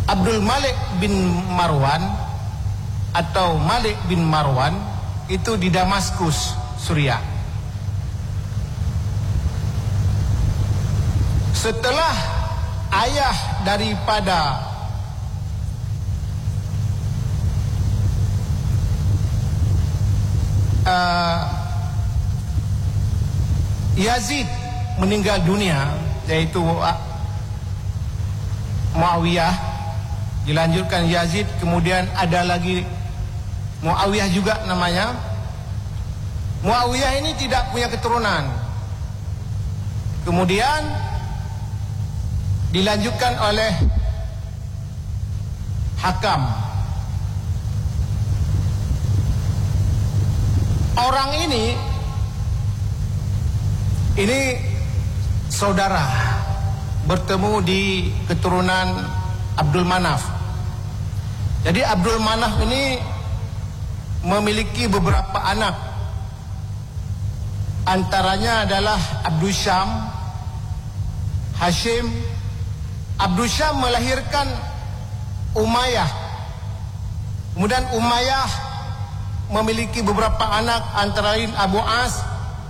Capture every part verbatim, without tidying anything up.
Abdul Malik bin Marwan atau Malik bin Marwan itu di Damaskus, Suriah. Setelah ayah daripada uh, Yazid meninggal dunia, yaitu Muawiyah, dilanjutkan Yazid, kemudian ada lagi Muawiyah juga namanya. Muawiyah ini tidak punya keturunan. Kemudian dilanjutkan oleh Hakam. Orang ini ini saudara, bertemu di keturunan Abdul Manaf. Jadi Abdul Manaf ini memiliki beberapa anak. Antaranya adalah Abdul Syam, Hashim. Abdul Syam melahirkan Umayyah. Kemudian Umayyah memiliki beberapa anak, antara lain Abu As,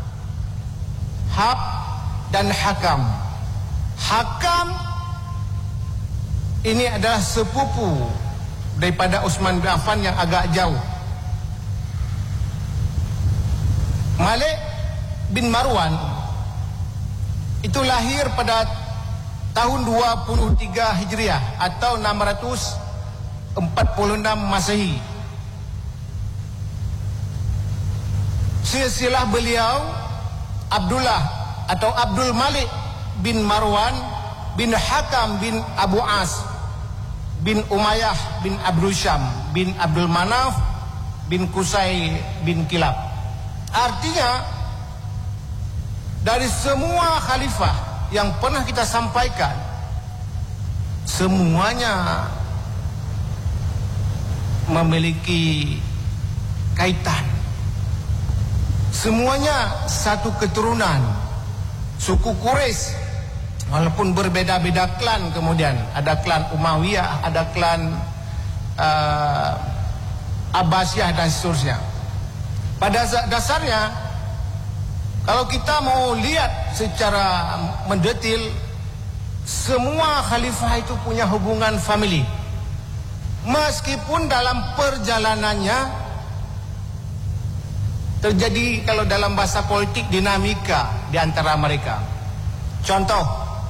Hab, dan Hakam. Hakam ini adalah sepupu daripada Utsman bin Affan yang agak jauh. Malik bin Marwan itu lahir pada tahun dua puluh tiga Hijriah atau enam ratus empat puluh enam Masehi. Silsilah beliau Abdullah atau Abdul Malik bin Marwan bin Hakam bin Abu As bin Umayyah bin Abdul Syam bin Abdul Manaf bin Qusay bin Kilab. Artinya dari semua khalifah yang pernah kita sampaikan, semuanya memiliki kaitan. Semuanya satu keturunan suku Quraisy, walaupun berbeda-beda klan. Kemudian ada klan Umayyah, ada klan uh, Abbasiyah dan seterusnya. Pada dasarnya, kalau kita mau lihat secara mendetil, semua khalifah itu punya hubungan famili. Meskipun dalam perjalanannya terjadi, kalau dalam bahasa politik, dinamika di antara mereka. Contoh,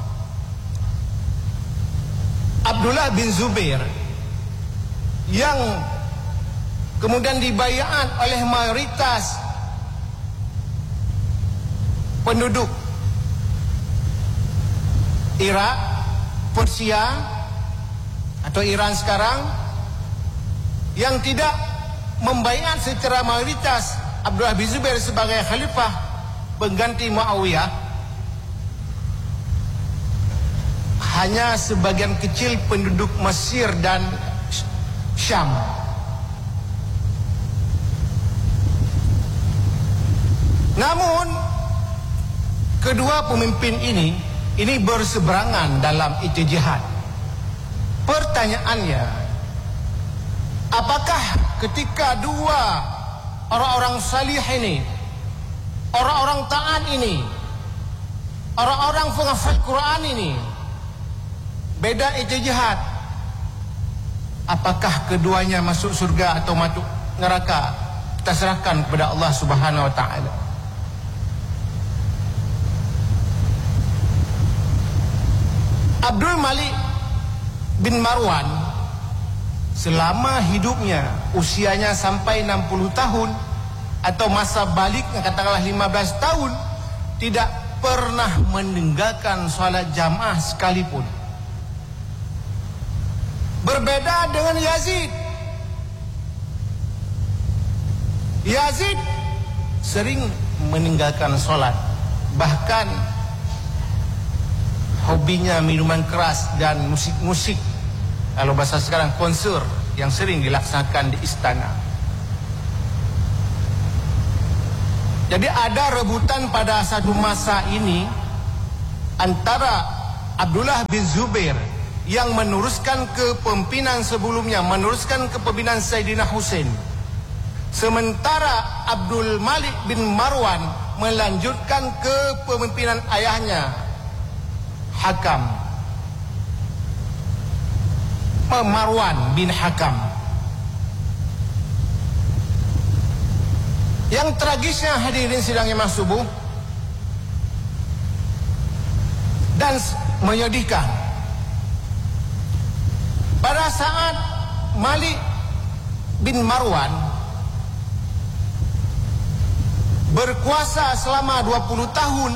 Abdullah bin Zubair yang kemudian dibayat oleh mayoritas penduduk Irak, Persia atau Iran sekarang, yang tidak membayat secara mayoritas Abdullah bin Zubair sebagai khalifah pengganti Muawiyah. Hanya sebagian kecil penduduk Mesir dan Syam. Namun kedua pemimpin ini ini berseberangan dalam ijtihad. Pertanyaannya, apakah ketika dua orang-orang salih ini, orang-orang taat ini, orang-orang penghafal Quran ini beda ijtihad, apakah keduanya masuk surga atau masuk neraka? Kita serahkan kepada Allah Subhanahu wa taala. Abdul Malik bin Marwan selama hidupnya, usianya sampai enam puluh tahun atau masa baliknya katakanlah lima belas tahun, tidak pernah meninggalkan salat jamaah sekalipun. Berbeda dengan Yazid. Yazid sering meninggalkan salat, bahkan hobinya minuman keras dan musik-musik, kalau bahasa sekarang konser, yang sering dilaksanakan di istana. Jadi ada rebutan pada satu masa ini antara Abdullah bin Zubair yang meneruskan kepemimpinan sebelumnya, meneruskan kepemimpinan Sayyidina Husain. Sementara Abdul Malik bin Marwan melanjutkan kepemimpinan ayahnya Hakam, Marwan bin Hakam. Yang tragisnya hadirin sidang yang subuh dan menyedihkan, pada saat Malik bin Marwan berkuasa selama dua puluh tahun,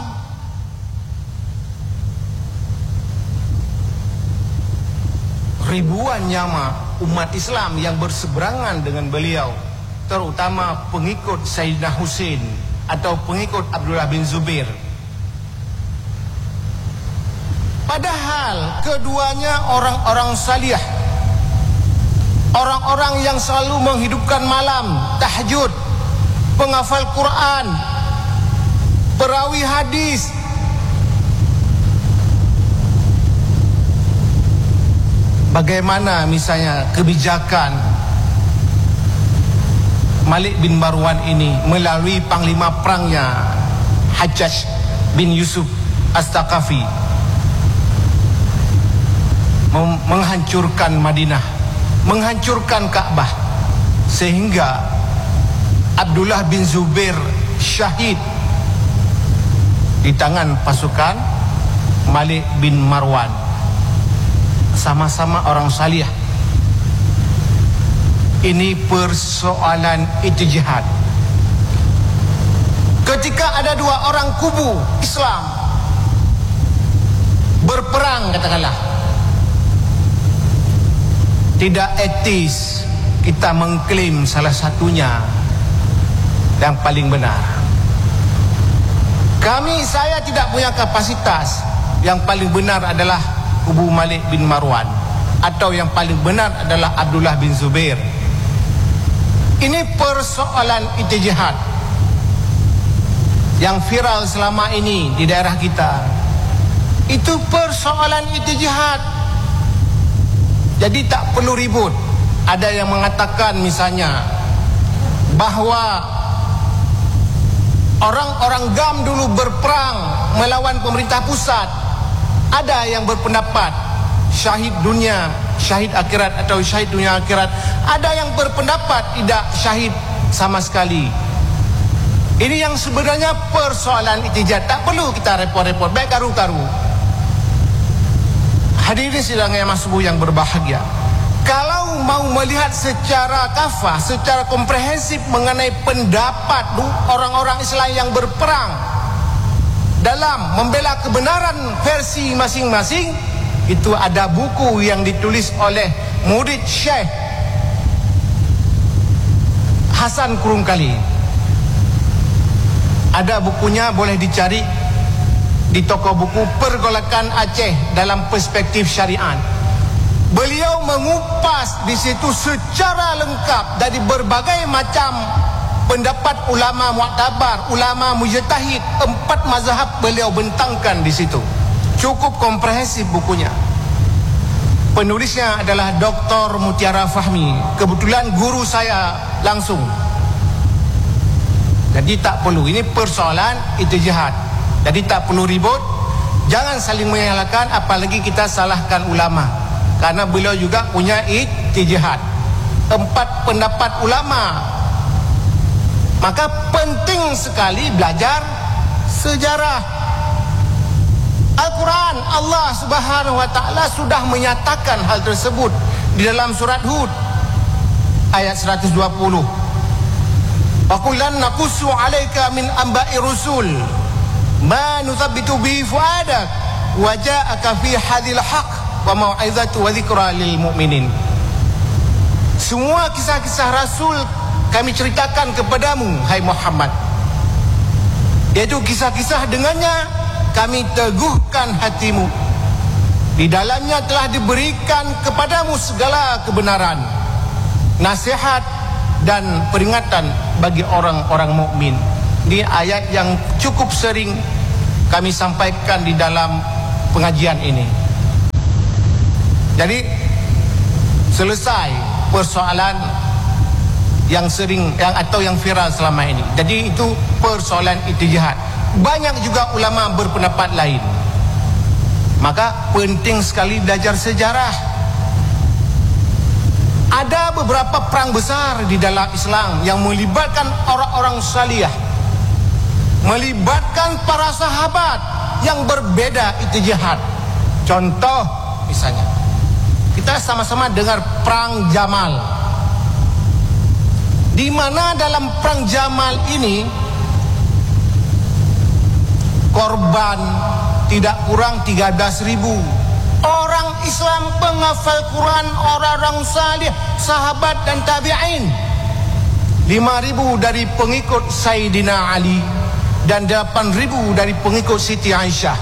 ribuan nyawa umat Islam yang berseberangan dengan beliau, terutama pengikut Sayyidina Husain atau pengikut Abdullah bin Zubair. Padahal keduanya orang-orang salih, orang-orang yang selalu menghidupkan malam, tahajud, penghafal Quran, perawi hadis. Bagaimana misalnya kebijakan Malik bin Marwan ini melalui panglima perangnya Hajjaj bin Yusuf As-Saqafi menghancurkan Madinah, menghancurkan Ka'bah, sehingga Abdullah bin Zubair syahid di tangan pasukan Malik bin Marwan. Sama-sama orang salih. Ini persoalan ijtihad. Ketika ada dua orang kubu Islam berperang, katakanlah, tidak etis kita mengklaim salah satunya yang paling benar. Kami, saya tidak punya kapasitas. Yang paling benar adalah kubu Malik bin Marwan, atau yang paling benar adalah Abdullah bin Zubair. Ini persoalan ijtihad yang viral selama ini di daerah kita. Itu persoalan ijtihad. Jadi tak perlu ribut. Ada yang mengatakan misalnya bahwa orang-orang G A M dulu berperang melawan pemerintah pusat. Ada yang berpendapat syahid dunia, syahid akhirat, atau syahid dunia akhirat. Ada yang berpendapat tidak syahid sama sekali. Ini yang sebenarnya persoalan ijtihad. Tak perlu kita repot-repot, baik karu-karu. Hadirin sidang yang subuh yang berbahagia, kalau mau melihat secara kafah, secara komprehensif mengenai pendapat orang-orang Islam yang berperang dalam membela kebenaran versi masing-masing, itu ada buku yang ditulis oleh murid Syekh Hasan Kurungkali. Ada bukunya, boleh dicari di toko buku Pergolakan Aceh dalam Perspektif Syariat. Beliau mengupas di situ secara lengkap dari berbagai macam pendapat ulama mu'tabar, ulama mujtahid, empat mazhab beliau bentangkan di situ. Cukup komprehensif bukunya. Penulisnya adalah Doktor Mutiara Fahmi, kebetulan guru saya langsung. Jadi tak perlu, ini persoalan ijtihad. Jadi tak perlu ribut, jangan saling menyalahkan, apalagi kita salahkan ulama, karena beliau juga punya ijtihad. Empat pendapat ulama. Maka penting sekali belajar sejarah. Al-Quran, Allah Subhanahu wa ta'ala sudah menyatakan hal tersebut di dalam surat Hud ayat seratus dua puluh. Wa kullan naqussu 'alaika min amba'i rusul ma nuthabbitu bi fuadak wa ja'aka fi hadil haq wa mau'izatu wa dzikra lil mu'minin. Semua kisah-kisah Rasul kami ceritakan kepadamu, hai Muhammad, yaitu kisah-kisah dengannya kami teguhkan hatimu. Di dalamnya telah diberikan kepadamu segala kebenaran, nasihat dan peringatan bagi orang-orang mukmin. Ini ayat yang cukup sering kami sampaikan di dalam pengajian ini. Jadi selesai persoalan yang sering yang atau yang viral selama ini. Jadi itu persoalan ijtihad. Banyak juga ulama berpendapat lain. Maka penting sekali belajar sejarah. Ada beberapa perang besar di dalam Islam yang melibatkan orang-orang salihah, melibatkan para sahabat yang berbeda ijtihad. Contoh misalnya, kita sama-sama dengar perang Jamal, di mana dalam perang Jamal ini korban tidak kurang tiga belas ribu orang Islam penghafal Quran, orang-orang salih, sahabat dan tabi'in. lima ribu dari pengikut Sayyidina Ali dan delapan ribu dari pengikut Siti Aisyah.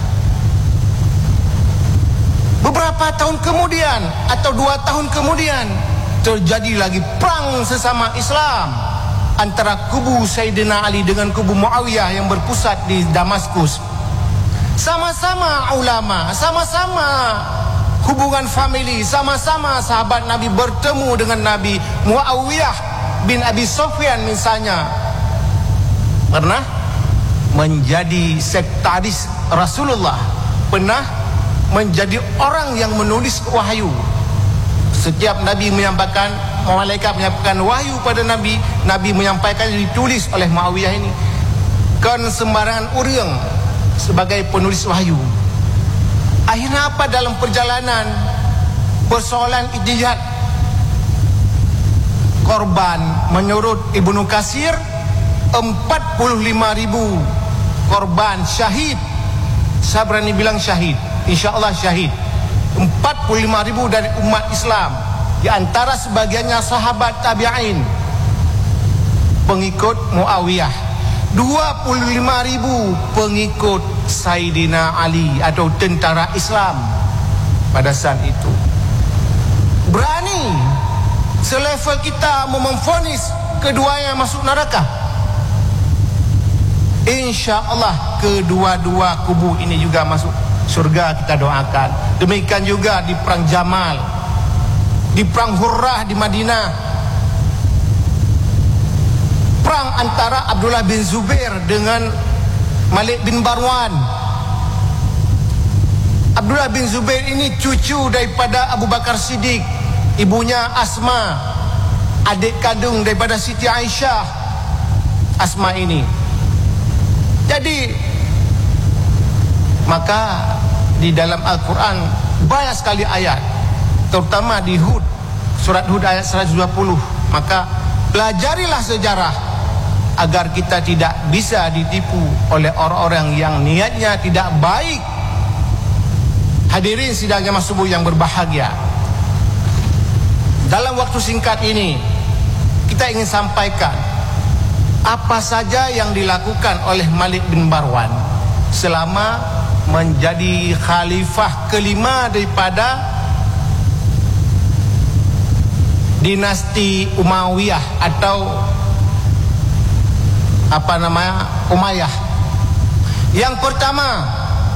Beberapa tahun kemudian atau dua tahun kemudian terjadi lagi perang sesama Islam antara kubu Sayyidina Ali dengan kubu Muawiyah yang berpusat di Damaskus. Sama-sama ulama, sama-sama hubungan famili, sama-sama sahabat Nabi bertemu dengan Nabi. Muawiyah bin Abi Sufyan misalnya pernah menjadi sektaris Rasulullah, pernah menjadi orang yang menulis wahyu. Setiap Nabi menyampaikan, malaikat menyampaikan wahyu pada Nabi, Nabi menyampaikan ditulis oleh Muawiyah ini. Kan sembarangan orang sebagai penulis wahyu. Akhirnya apa dalam perjalanan persoalan ijtihad? Korban menurut Ibnu Katsir empat puluh lima ribu korban syahid. Saya berani bilang syahid, insya Allah syahid. Empat puluh lima ribu dari umat Islam, di antara sebagiannya sahabat tabi'in, pengikut Muawiyah. Dua puluh lima ribu pengikut Sayyidina Ali atau tentara Islam pada saat itu. Berani selevel kita memvonis keduanya masuk neraka? Insya Allah kedua-dua kubu ini juga masuk surga, kita doakan. Demikian juga di perang Jamal, di perang Hurrah di Madinah, perang antara Abdullah bin Zubair dengan Malik bin Marwan. Abdullah bin Zubair ini cucu daripada Abu Bakar Siddiq, ibunya Asma, adik kandung daripada Siti Aisyah. Asma ini. Jadi maka di dalam Al-Quran banyak sekali ayat, terutama di Hud, surat Hud ayat seratus dua puluh. Maka pelajarilah sejarah agar kita tidak bisa ditipu oleh orang-orang yang niatnya tidak baik. Hadirin sidang jamaah subuh yang berbahagia, dalam waktu singkat ini kita ingin sampaikan apa saja yang dilakukan oleh Malik bin Marwan selama menjadi khalifah kelima daripada dinasti Umayyah atau apa namanya Umayyah. Yang pertama,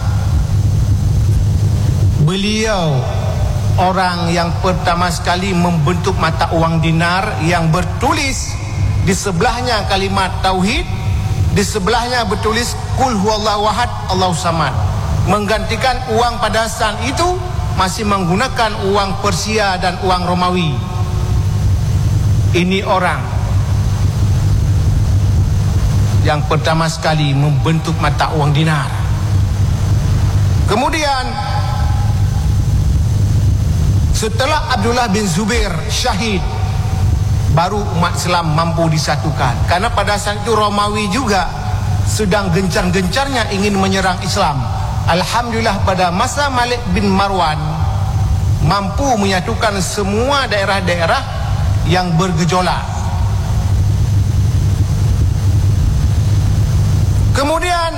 beliau orang yang pertama sekali membentuk mata uang dinar yang bertulis di sebelahnya kalimat tauhid, di sebelahnya bertulis qul huwallahu ahad Allahu samad. Menggantikan uang pada saat itu masih menggunakan uang Persia dan uang Romawi. Ini orang yang pertama sekali membentuk mata uang dinar. Kemudian setelah Abdullah bin Zubair syahid, baru umat Islam mampu disatukan. Karena pada saat itu Romawi juga sedang gencar-gencarnya ingin menyerang Islam. Alhamdulillah pada masa Malik bin Marwan mampu menyatukan semua daerah-daerah yang bergejolak. Kemudian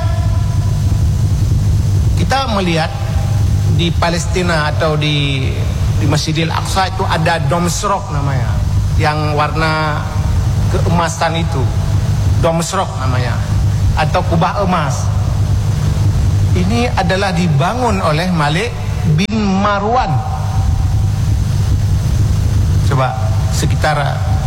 kita melihat di Palestina atau di di Masjidil Aqsa itu ada Dome Rock namanya, yang warna keemasan itu, Dome Rock namanya, atau kubah emas. Ini adalah dibangun oleh Malik bin Marwan. Sebab sekitar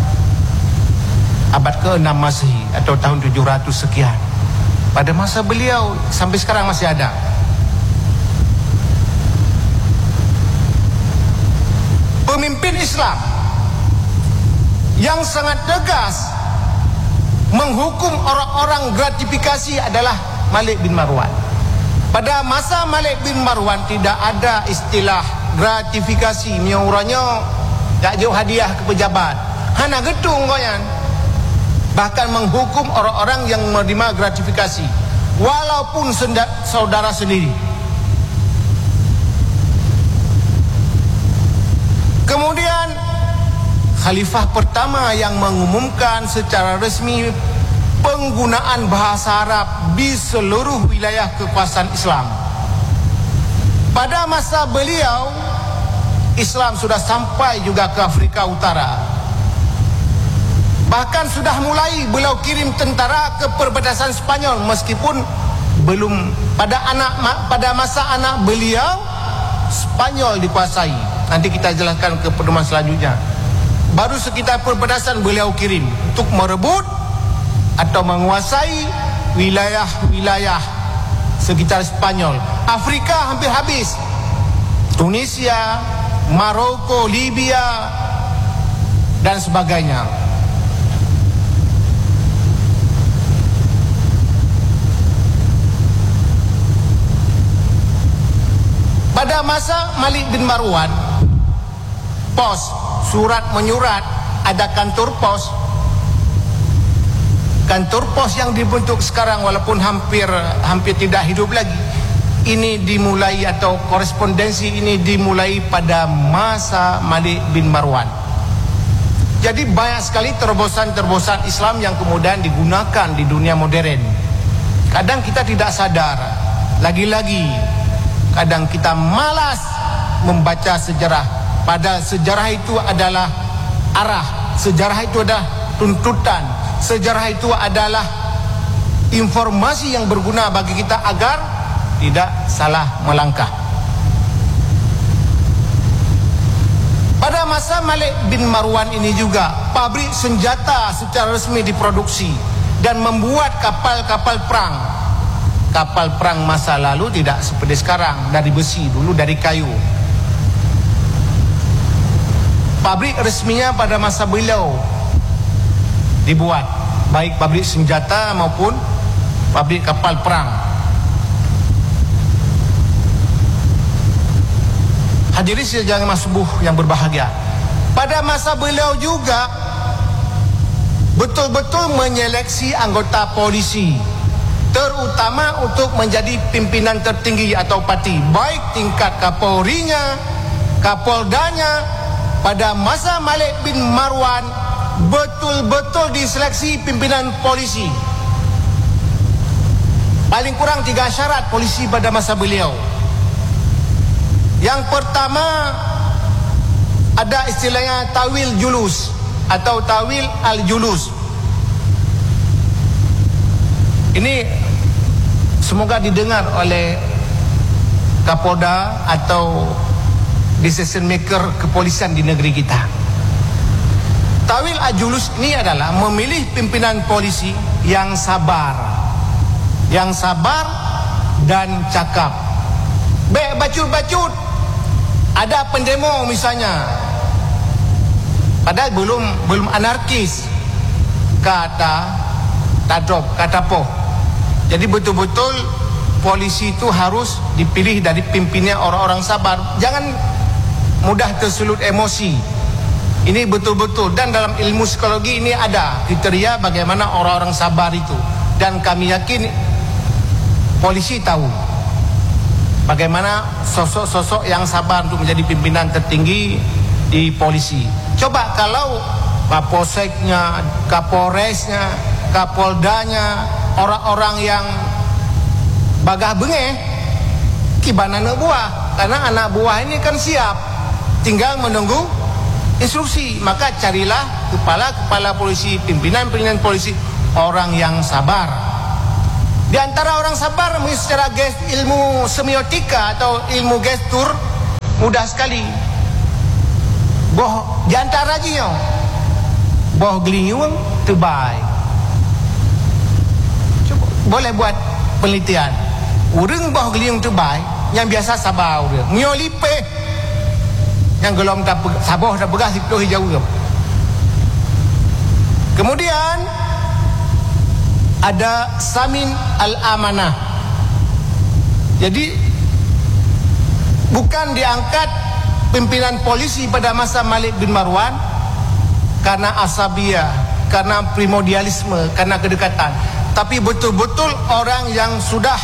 abad ke enam Masehi atau tahun tujuh ratus sekian, pada masa beliau sampai sekarang masih ada. Pemimpin Islam yang sangat tegas menghukum orang-orang gratifikasi adalah Malik bin Marwan. Pada masa Malik bin Marwan tidak ada istilah gratifikasi, miuranya tak jauh hadiah ke pejabat, hana gedung goyan. Bahkan menghukum orang-orang yang menerima gratifikasi walaupun saudara sendiri. Kemudian khalifah pertama yang mengumumkan secara resmi penggunaan bahasa Arab di seluruh wilayah kekuasaan Islam. Pada masa beliau, Islam sudah sampai juga ke Afrika Utara. Bahkan sudah mulai beliau kirim tentara ke perbatasan Spanyol, meskipun belum pada anak pada masa anak beliau Spanyol dikuasai. Nanti kita jelaskan ke pertemuan selanjutnya. Baru sekitar perbatasan beliau kirim untuk merebut atau menguasai wilayah-wilayah sekitar Spanyol. Afrika hampir habis. Tunisia, Maroko, Libya dan sebagainya. Pada masa Malik bin Marwan, pos, surat menyurat, ada kantor pos. Kantor pos yang dibentuk sekarang walaupun hampir hampir tidak hidup lagi. Ini dimulai atau korespondensi ini dimulai pada masa Malik bin Marwan. Jadi banyak sekali terobosan-terobosan Islam yang kemudian digunakan di dunia modern. Kadang kita tidak sadar, lagi-lagi kadang kita malas membaca sejarah. Padahal sejarah itu adalah arah, sejarah itu adalah tuntutan, sejarah itu adalah informasi yang berguna bagi kita agar tidak salah melangkah. Pada masa Malik bin Marwan ini juga pabrik senjata secara resmi diproduksi dan membuat kapal-kapal perang. Kapal perang masa lalu tidak seperti sekarang, dari besi, dulu dari kayu. Pabrik resminya pada masa beliau dibuat, baik pabrik senjata maupun pabrik kapal perang. Hadirin sekalian subuh yang berbahagia, pada masa beliau juga betul-betul menyeleksi anggota polisi, terutama untuk menjadi pimpinan tertinggi atau parti, baik tingkat Kapolrinya, Kapoldanya. Pada masa Malik bin Marwan betul-betul diseleksi pimpinan polisi. Paling kurang tiga syarat polisi pada masa beliau. Yang pertama, ada istilahnya tawil julus atau tawil al-julus. Ini semoga didengar oleh Kapolda atau decision maker kepolisian di negeri kita. Tawil al-julus ini adalah memilih pimpinan polisi yang sabar, yang sabar dan cakap. Baik bacut-bacut, ada pendemo misalnya, padahal belum belum anarkis, kata tadrop, kata poh. Jadi betul-betul polisi itu harus dipilih dari pimpinnya orang-orang sabar. Jangan mudah tersulut emosi. Ini betul-betul, dan dalam ilmu psikologi ini ada kriteria bagaimana orang-orang sabar itu. Dan kami yakin polisi tahu bagaimana sosok-sosok yang sabar untuk menjadi pimpinan tertinggi di polisi. Coba kalau Kapolseknya, Kapolresnya, Kapoldanya, orang-orang yang bagah bengeh, kibana anak buah. Karena anak buah ini kan siap, tinggal menunggu instruksi. Maka carilah kepala-kepala polisi, pimpinan-pimpinan polisi, orang yang sabar. Di antara orang sabar secara gest, ilmu semiotika atau ilmu gestur mudah sekali. boh di antara je boh geliung terbaik. Cuba boleh buat penelitian. Urang boh geliung terbaik yang biasa sabar dia. Mio lipeh yang gelom tak sabah tak begas itu hijau ke. Kemudian ada Samin Al-Amanah. Jadi bukan diangkat pimpinan polisi pada masa Malik bin Marwan karena asabiyah, karena primordialisme, karena kedekatan, tapi betul-betul orang yang sudah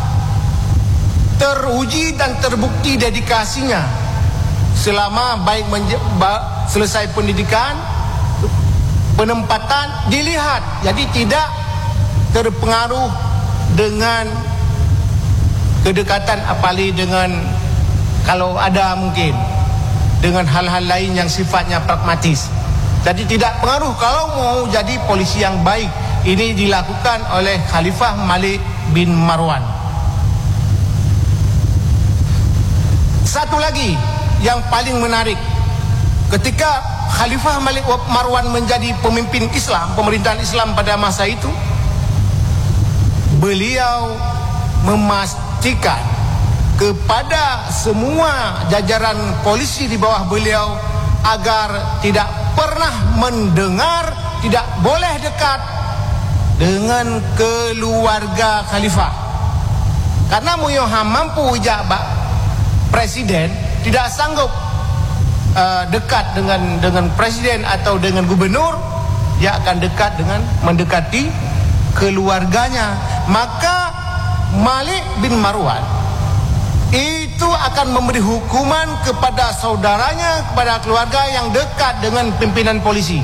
teruji dan terbukti dedikasinya selama baik selesai pendidikan, penempatan dilihat, jadi tidak terpengaruh dengan kedekatan, apalagi dengan kalau ada mungkin dengan hal-hal lain yang sifatnya pragmatis. Jadi tidak pengaruh kalau mau jadi polisi yang baik. Ini dilakukan oleh Khalifah Malik bin Marwan. Satu lagi yang paling menarik, ketika Khalifah Malik Marwan menjadi pemimpin Islam, pemerintahan Islam pada masa itu, beliau memastikan kepada semua jajaran polisi di bawah beliau agar tidak pernah mendengar, tidak boleh dekat dengan keluarga khalifah. Karena Muyoham mampu jabat presiden, tidak sanggup uh, dekat dengan dengan presiden atau dengan gubernur, dia akan dekat dengan mendekati keluarganya. Maka Malik bin Marwan itu akan memberi hukuman kepada saudaranya, kepada keluarga yang dekat dengan pimpinan polisi.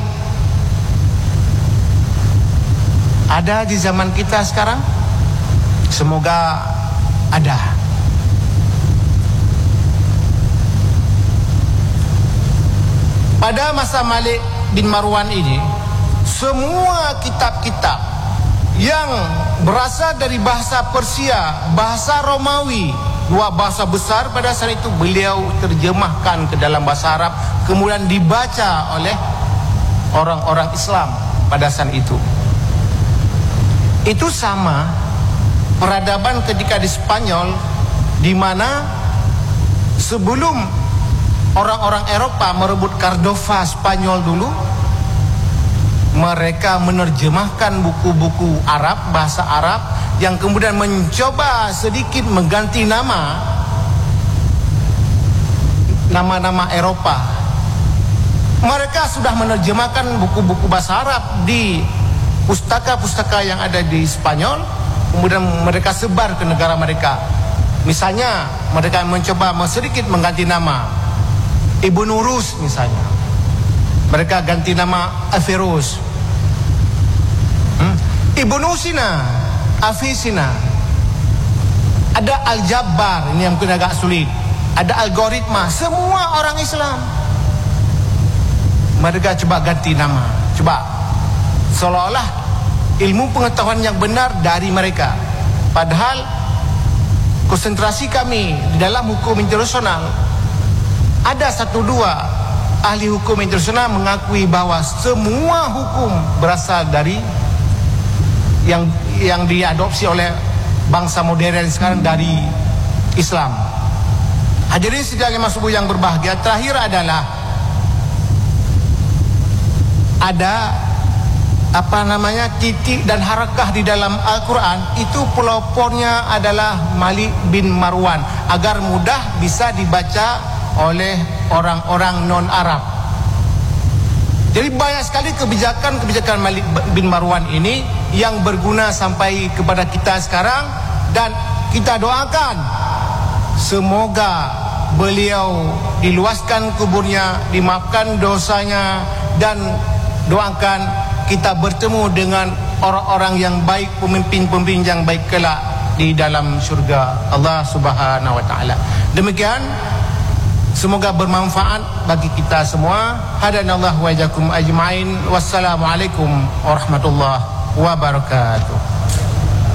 Ada di zaman kita sekarang? Semoga ada. Pada masa Malik bin Marwan ini, semua kitab-kitab yang berasal dari bahasa Persia, bahasa Romawi, dua bahasa besar pada saat itu, beliau terjemahkan ke dalam bahasa Arab, kemudian dibaca oleh orang-orang Islam pada saat itu. Itu sama peradaban ketika di Spanyol, di mana sebelum orang-orang Eropa merebut Cordova Spanyol dulu, mereka menerjemahkan buku-buku Arab, bahasa Arab, yang kemudian mencoba sedikit mengganti nama nama-nama Eropa. Mereka sudah menerjemahkan buku-buku bahasa Arab di pustaka-pustaka yang ada di Spanyol, kemudian mereka sebar ke negara mereka. Misalnya mereka mencoba sedikit mengganti nama Ibnu Rus misalnya, mereka ganti nama Averroes. hmm? Ibnu Sina, Avicenna. Ada Al-Jabbar, ini yang mungkin agak sulit. Ada algoritma. Semua orang Islam mereka coba ganti nama, coba seolah-olah ilmu pengetahuan yang benar dari mereka. Padahal konsentrasi kami di dalam hukum internasional, ada satu dua ahli hukum internasional mengakui bahwa semua hukum berasal dari yang yang diadopsi oleh bangsa modern sekarang dari Islam. Hadirin sidang yang masuk yang berbahagia, terakhir adalah ada apa namanya titik dan harakah di dalam Al-Quran. Itu pelopornya adalah Malik bin Marwan, agar mudah bisa dibaca oleh orang-orang non-Arab. Jadi banyak sekali kebijakan-kebijakan Malik bin Marwan ini yang berguna sampai kepada kita sekarang, dan kita doakan semoga beliau diluaskan kuburnya, dimaafkan dosanya, dan doakan kita bertemu dengan orang-orang yang baik, pemimpin-pemimpin yang baik kelak di dalam syurga Allah Subhanahu wa taala. Demikian, semoga bermanfaat bagi kita semua. Hadanallahu wa iyyakum ajmain. Wassalamualaikum warahmatullahi wabarakatuh.